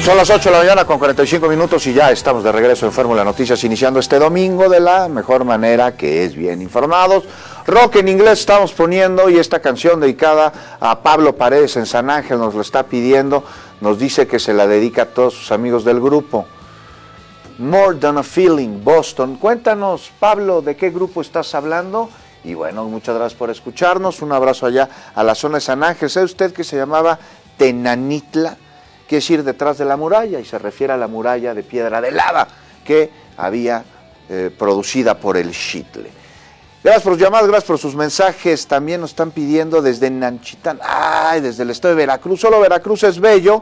Son las 8 de la mañana con 45 minutos y ya estamos de regreso en Fórmula Noticias, iniciando este domingo de la mejor manera, que es bien informados. Rock en inglés estamos poniendo, y esta canción dedicada a Pablo Paredes en San Ángel nos lo está pidiendo, nos dice que se la dedica a todos sus amigos del grupo. More Than a Feeling, Boston. Cuéntanos, Pablo, ¿de qué grupo estás hablando? Y bueno, muchas gracias por escucharnos, un abrazo allá a la zona de San Ángel. ¿Sabe usted que se llamaba Tenanitla? Quiere decir detrás de la muralla, y se refiere a la muralla de piedra de lava que había producida por el Xitle. Gracias por sus llamadas, gracias por sus mensajes. También nos están pidiendo desde Nanchitán, desde el estado de Veracruz. Solo Veracruz es bello.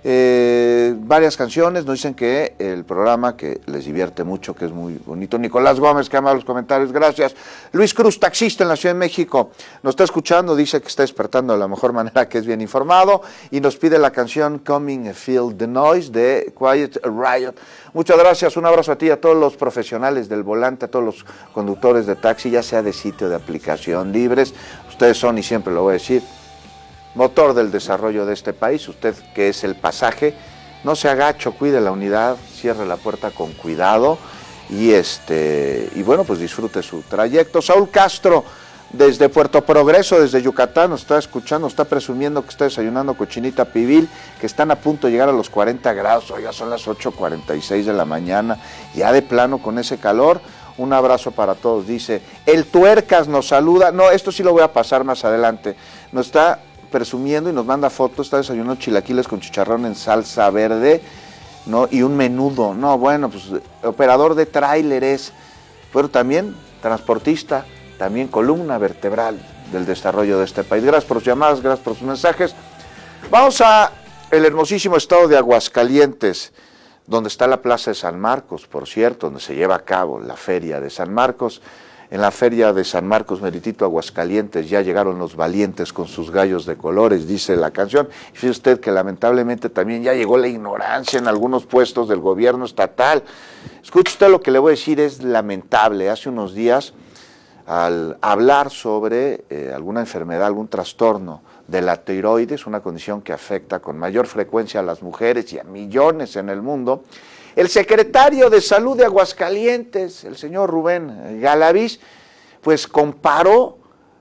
Varias canciones, nos dicen que el programa que les divierte mucho, que es muy bonito. Nicolás Gómez, que ama los comentarios, gracias. Luis Cruz, taxista en la Ciudad de México, nos está escuchando, dice que está despertando de la mejor manera, que es bien informado, y nos pide la canción Coming Feel the Noise de Quiet Riot. Muchas gracias, un abrazo a ti, a todos los profesionales del volante, a todos los conductores de taxi, ya sea de sitio, de aplicación, libres. Ustedes son, y siempre lo voy a decir, motor del desarrollo de este país. Usted que es el pasaje, no se agacho, cuide la unidad, cierre la puerta con cuidado y bueno, pues disfrute su trayecto. Saúl Castro desde Puerto Progreso, desde Yucatán, nos está escuchando, está presumiendo que está desayunando cochinita pibil, que están a punto de llegar a los 40 grados, oiga, son las 8:46 de la mañana, ya de plano con ese calor. Un abrazo para todos, dice. El Tuercas nos saluda, no, esto sí lo voy a pasar más adelante, nos está presumiendo y nos manda fotos, está desayunando chilaquiles con chicharrón en salsa verde, ¿no? Y un menudo, no, bueno, pues operador de tráileres, pero también transportista, también columna vertebral del desarrollo de este país. Gracias por sus llamadas, gracias por sus mensajes. Vamos a el hermosísimo estado de Aguascalientes, donde está la Plaza de San Marcos, por cierto, donde se lleva a cabo la Feria de San Marcos. En la Feria de San Marcos, meritito Aguascalientes, ya llegaron los valientes con sus gallos de colores, dice la canción. Y fíjese usted que lamentablemente también ya llegó la ignorancia en algunos puestos del gobierno estatal. Escuche usted lo que le voy a decir, es lamentable. Hace unos días, al hablar sobre alguna enfermedad, algún trastorno de la tiroides, una condición que afecta con mayor frecuencia a las mujeres y a millones en el mundo, el secretario de Salud de Aguascalientes, el señor Rubén Galaviz, pues comparó,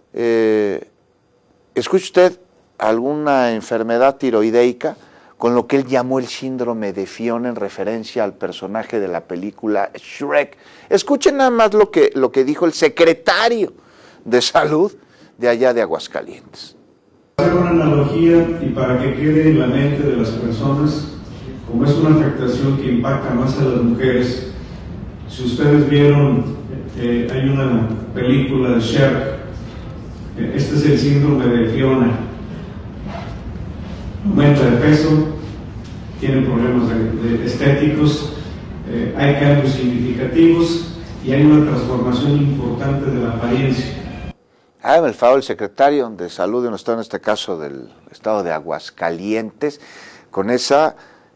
escuche usted, alguna enfermedad tiroideica con lo que él llamó el síndrome de Fiona en referencia al personaje de la película Shrek. Escuchen nada más lo que dijo el secretario de Salud de allá de Aguascalientes. Hacer una analogía y para que quede en la mente de las personas, como es una afectación que impacta más a las mujeres, si ustedes vieron, hay una película de Shrek, este es el síndrome de Fiona. Aumenta de peso, tiene problemas estéticos, hay cambios significativos y hay una transformación importante de la apariencia. El favor, el secretario de Salud de nuestro, en este caso del estado de Aguascalientes, con esa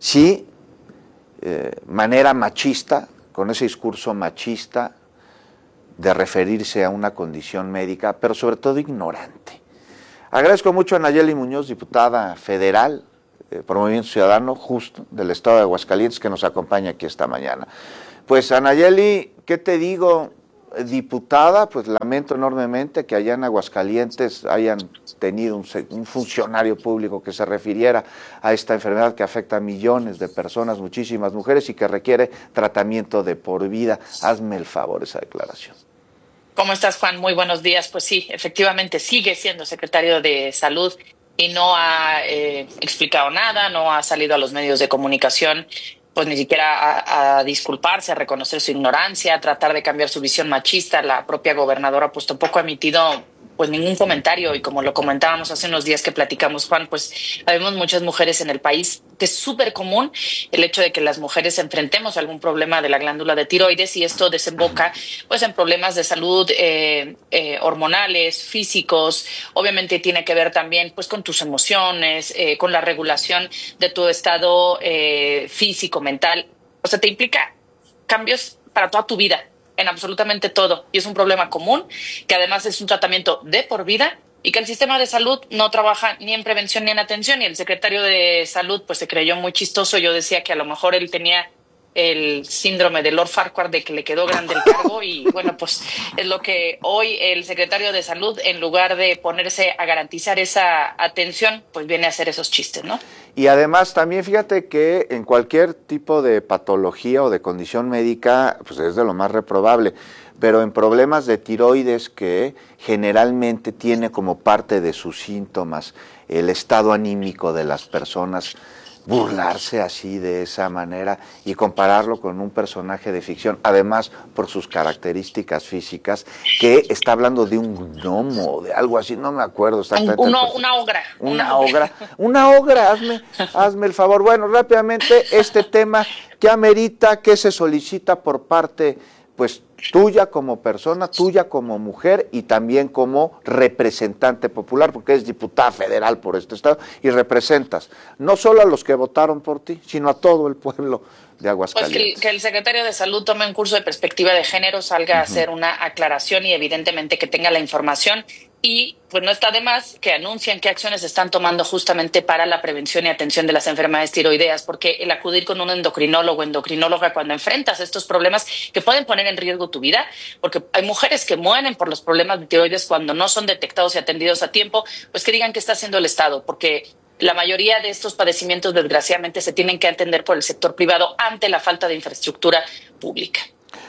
manera machista, con ese discurso machista de referirse a una condición médica, pero sobre todo ignorante. Agradezco mucho a Nayeli Muñoz, diputada federal por Movimiento Ciudadano, justo del estado de Aguascalientes, que nos acompaña aquí esta mañana. Pues a Nayeli, ¿qué te digo? Diputada, pues lamento enormemente que allá en Aguascalientes hayan tenido un funcionario público que se refiriera a esta enfermedad que afecta a millones de personas, muchísimas mujeres, y que requiere tratamiento de por vida. Hazme el favor esa declaración. ¿Cómo estás, Juan? Muy buenos días. Pues sí, efectivamente sigue siendo secretario de Salud y no ha explicado nada, no ha salido a los medios de comunicación, pues ni siquiera a disculparse, a reconocer su ignorancia, a tratar de cambiar su visión machista. La propia gobernadora pues tampoco ha emitido pues ningún comentario, y como lo comentábamos hace unos días que platicamos, Juan, pues habemos muchas mujeres en el país, que es súper común el hecho de que las mujeres enfrentemos algún problema de la glándula de tiroides, y esto desemboca pues en problemas de salud hormonales, físicos. Obviamente tiene que ver también pues con tus emociones, con la regulación de tu estado físico, mental. O sea, te implica cambios para toda tu vida, en absolutamente todo, y es un problema común, que además es un tratamiento de por vida y que el sistema de salud no trabaja ni en prevención ni en atención. Y el secretario de Salud pues se creyó muy chistoso. Yo decía que a lo mejor él tenía el síndrome de Lord Farquhar, de que le quedó grande el cargo, y bueno, pues es lo que hoy el secretario de Salud, en lugar de ponerse a garantizar esa atención, pues viene a hacer esos chistes, ¿no? Y además también fíjate que en cualquier tipo de patología o de condición médica, pues es de lo más reprobable, pero en problemas de tiroides, que generalmente tiene como parte de sus síntomas el estado anímico de las personas, burlarse así de esa manera y compararlo con un personaje de ficción, además por sus características físicas, que está hablando de un gnomo, de algo así, no me acuerdo exactamente. Una ogra. Una ogra, hazme el favor. Bueno, rápidamente, este tema, ¿qué amerita, qué se solicita por parte, pues, tuya como persona, tuya como mujer y también como representante popular, porque eres diputada federal por este estado y representas no solo a los que votaron por ti, sino a todo el pueblo de Aguascalientes? Pues que el secretario de Salud tome un curso de perspectiva de género, salga a hacer una aclaración y evidentemente que tenga la información. Y pues no está de más que anuncien qué acciones están tomando justamente para la prevención y atención de las enfermedades tiroideas, porque el acudir con un endocrinólogo o endocrinóloga cuando enfrentas estos problemas que pueden poner en riesgo tu vida, porque hay mujeres que mueren por los problemas de tiroides cuando no son detectados y atendidos a tiempo, pues que digan qué está haciendo el Estado, porque la mayoría de estos padecimientos desgraciadamente se tienen que atender por el sector privado ante la falta de infraestructura pública.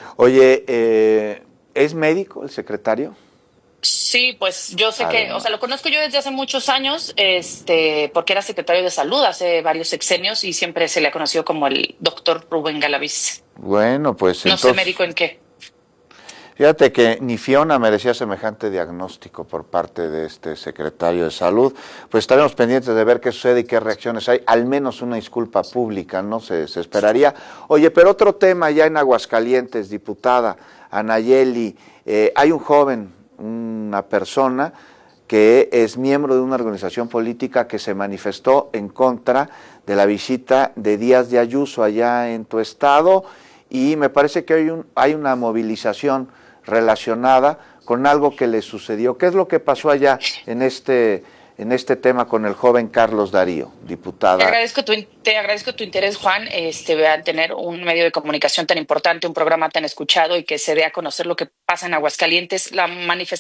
Oye, ¿es médico el secretario? Sí, pues yo sé que, o sea, lo conozco yo desde hace muchos años, porque era secretario de Salud hace varios sexenios y siempre se le ha conocido como el doctor Rubén Galaviz. Bueno, pues no entonces... sé médico en qué. Fíjate que ni Fiona merecía semejante diagnóstico por parte de este secretario de Salud. Pues estaremos pendientes de ver qué sucede y qué reacciones hay. Al menos una disculpa pública, ¿no? Se esperaría. Oye, pero otro tema ya en Aguascalientes, diputada Anayeli, hay un joven, una persona que es miembro de una organización política que se manifestó en contra de la visita de Díaz de Ayuso allá en tu estado, y me parece que hay una movilización relacionada con algo que le sucedió. ¿Qué es lo que pasó allá en este tema con el joven Carlos Darío, diputada? Te agradezco tu interés, Juan, a tener un medio de comunicación tan importante, un programa tan escuchado y que se dé a conocer lo que pasa en Aguascalientes. La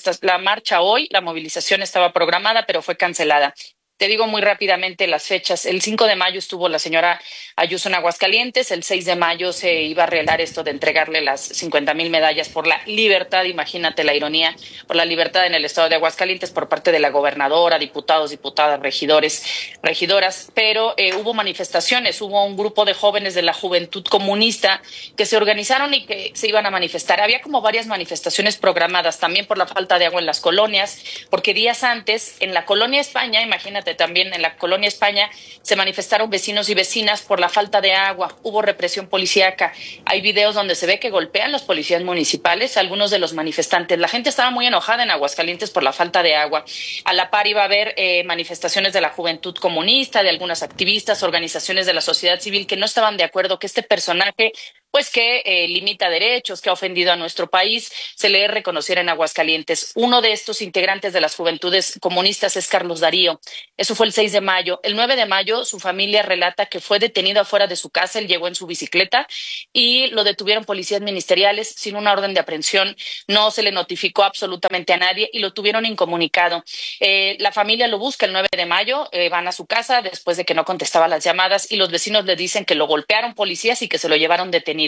marcha hoy, la movilización estaba programada, pero fue cancelada. Te digo muy rápidamente las fechas. El 5 de mayo estuvo la señora Ayuso en Aguascalientes. El 6 de mayo se iba a arreglar esto de entregarle las 50,000 medallas por la libertad, imagínate la ironía, por la libertad en el estado de Aguascalientes por parte de la gobernadora, diputados, diputadas, regidoras. Pero hubo manifestaciones, hubo un grupo de jóvenes de la Juventud Comunista que se organizaron y que se iban a manifestar. Había como varias manifestaciones programadas, también por la falta de agua en las colonias, porque días antes en la colonia España, imagínate, también en la colonia España se manifestaron vecinos y vecinas por la falta de agua, hubo represión policíaca, hay videos donde se ve que golpean los policías municipales, algunos de los manifestantes. La gente estaba muy enojada en Aguascalientes por la falta de agua. A la par iba a haber manifestaciones de la Juventud Comunista, de algunas activistas, organizaciones de la sociedad civil que no estaban de acuerdo que este personaje, pues que limita derechos, que ha ofendido a nuestro país, se le reconociera en Aguascalientes. Uno de estos integrantes de las Juventudes Comunistas es Carlos Darío. Eso fue el 6 de mayo. El 9 de mayo su familia relata que fue detenido afuera de su casa. Él llegó en su bicicleta y lo detuvieron policías ministeriales sin una orden de aprehensión. No se le notificó absolutamente a nadie y lo tuvieron incomunicado. La familia lo busca el 9 de mayo, van a su casa después de que no contestaba las llamadas y los vecinos le dicen que lo golpearon policías y que se lo llevaron detenido.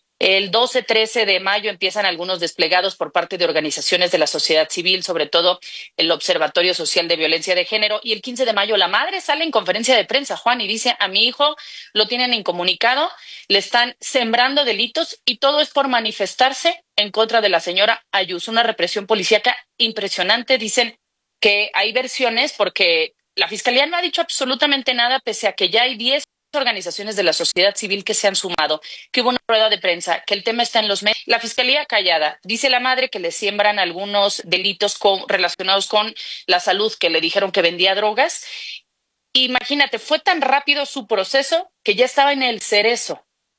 El 12-13 de mayo empiezan algunos desplegados por parte de organizaciones de la sociedad civil, sobre todo el Observatorio Social de Violencia de Género, y el 15 de mayo la madre sale en conferencia de prensa, Juan, y dice: a mi hijo lo tienen incomunicado, le están sembrando delitos y todo es por manifestarse en contra de la señora Ayuso. Una represión policíaca impresionante. Dicen que hay versiones porque la Fiscalía no ha dicho absolutamente nada, pese a que ya hay 10 organizaciones de la sociedad civil que se han sumado, que hubo una rueda de prensa, que el tema está en los medios. La Fiscalía callada. Dice la madre que le siembran algunos delitos relacionados con la salud, que le dijeron que vendía drogas. Imagínate, fue tan rápido su proceso que ya estaba en el cerezo.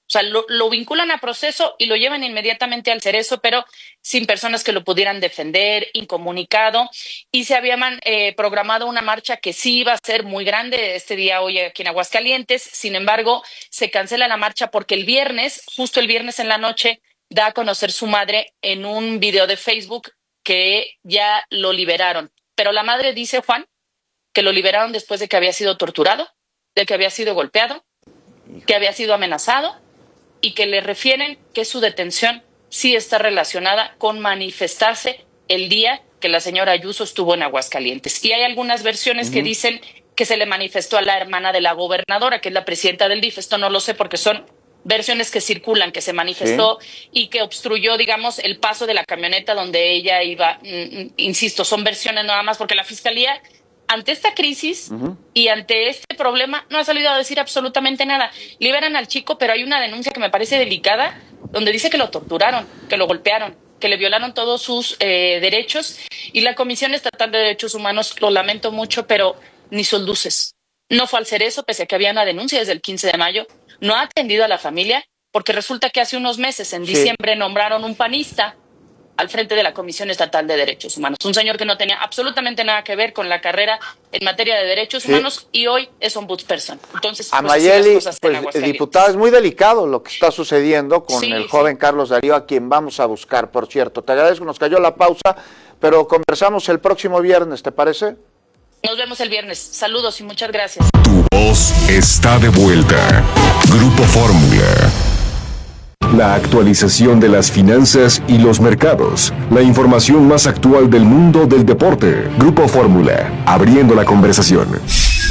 O sea, lo vinculan a proceso y lo llevan inmediatamente al Cerezo, pero sin personas que lo pudieran defender, incomunicado. Y se había programado una marcha que sí iba a ser muy grande este día hoy aquí en Aguascalientes. Sin embargo, se cancela la marcha porque el viernes, justo el viernes en la noche, da a conocer su madre en un video de Facebook que ya lo liberaron. Pero la madre dice, Juan, que lo liberaron después de que había sido torturado, de que había sido golpeado, que había sido amenazado y que le refieren que su detención sí está relacionada con manifestarse el día que la señora Ayuso estuvo en Aguascalientes. Y hay algunas versiones que dicen que se le manifestó a la hermana de la gobernadora, que es la presidenta del DIF. Esto no lo sé porque son versiones que circulan, que se manifestó y que obstruyó, digamos, el paso de la camioneta donde ella iba. Insisto, son versiones nada más porque la Fiscalía, ante esta crisis y ante este problema, no ha salido a decir absolutamente nada. Liberan al chico, pero hay una denuncia que me parece delicada, donde dice que lo torturaron, que lo golpearon, que le violaron todos sus derechos. Y la Comisión Estatal de Derechos Humanos, lo lamento mucho, pero ni sol luces. No fue al Cerezo, pese a que había una denuncia desde el 15 de mayo. No ha atendido a la familia, porque resulta que hace unos meses, en diciembre, nombraron un panista al frente de la Comisión Estatal de Derechos Humanos. Un señor que no tenía absolutamente nada que ver con la carrera en materia de derechos humanos y hoy es ombudsperson. Entonces, Amayeli, diputada, es muy delicado lo que está sucediendo con el joven Carlos Darío, a quien vamos a buscar, por cierto. Te agradezco, nos cayó la pausa, pero conversamos el próximo viernes, ¿te parece? Nos vemos el viernes. Saludos y muchas gracias. Tu voz está de vuelta. Grupo Fórmula. La actualización de las finanzas y los mercados. La información más actual del mundo del deporte. Grupo Fórmula, abriendo la conversación.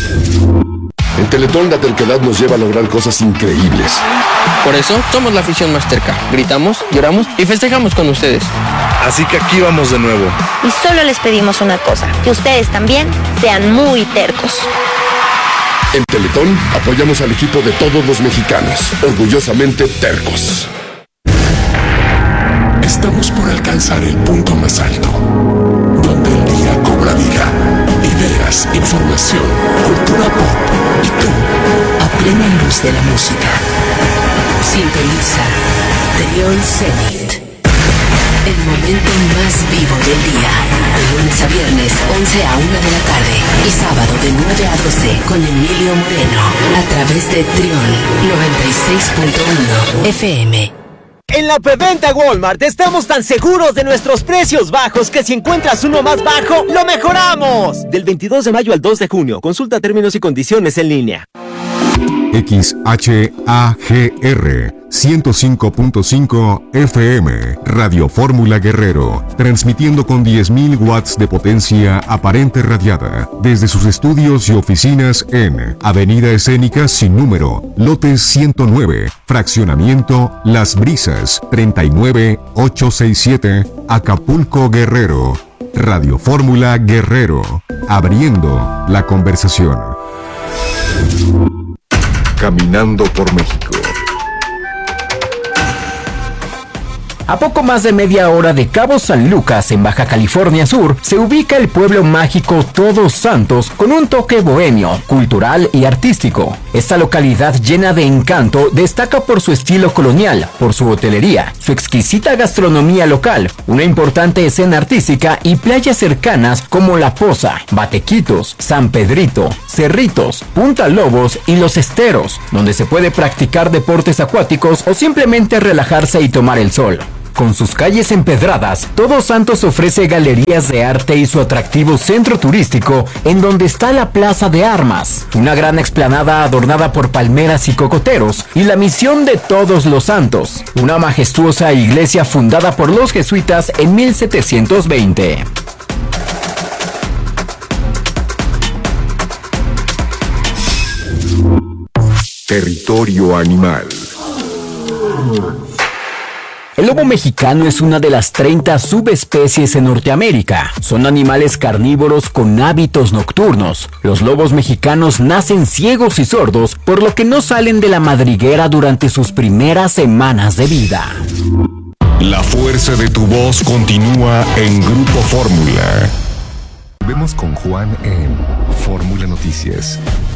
En Teletón la terquedad nos lleva a lograr cosas increíbles. Por eso somos la afición más terca. Gritamos, lloramos y festejamos con ustedes. Así que aquí vamos de nuevo. Y solo les pedimos una cosa, que ustedes también sean muy tercos. En Teletón apoyamos al equipo de todos los mexicanos, orgullosamente tercos. Estamos por alcanzar el punto más alto, donde el día cobra vida, ideas, información, cultura pop y tú, a plena luz de la música. Sintoniza Trión Zenit. El momento más vivo del día. De lunes a viernes, 11 a 1 de la tarde. Y sábado de 9 a 12 con Emilio Moreno. A través de Trión 96.1 FM. En la preventa Walmart estamos tan seguros de nuestros precios bajos que si encuentras uno más bajo, ¡lo mejoramos! Del 22 de mayo al 2 de junio. Consulta términos y condiciones en línea. XHAGR 105.5 FM, Radio Fórmula Guerrero, transmitiendo con 10.000 watts de potencia aparente radiada, desde sus estudios y oficinas en Avenida Escénica sin número, lote 109, fraccionamiento Las Brisas, 39867, Acapulco, Guerrero. Radio Fórmula Guerrero, abriendo la conversación. Caminando por México. A poco más de media hora de Cabo San Lucas, en Baja California Sur, se ubica el pueblo mágico Todos Santos con un toque bohemio, cultural y artístico. Esta localidad llena de encanto destaca por su estilo colonial, por su hotelería, su exquisita gastronomía local, una importante escena artística y playas cercanas como La Poza, Batequitos, San Pedrito, Cerritos, Punta Lobos y Los Esteros, donde se puede practicar deportes acuáticos o simplemente relajarse y tomar el sol. Con sus calles empedradas, Todos Santos ofrece galerías de arte y su atractivo centro turístico, en donde está la Plaza de Armas, una gran explanada adornada por palmeras y cocoteros, y la Misión de Todos los Santos, una majestuosa iglesia fundada por los jesuitas en 1720. Territorio animal. El lobo mexicano es una de las 30 subespecies en Norteamérica. Son animales carnívoros con hábitos nocturnos. Los lobos mexicanos nacen ciegos y sordos, por lo que no salen de la madriguera durante sus primeras semanas de vida. La fuerza de tu voz continúa en Grupo Fórmula. Vemos con Juan en Fórmula Noticias.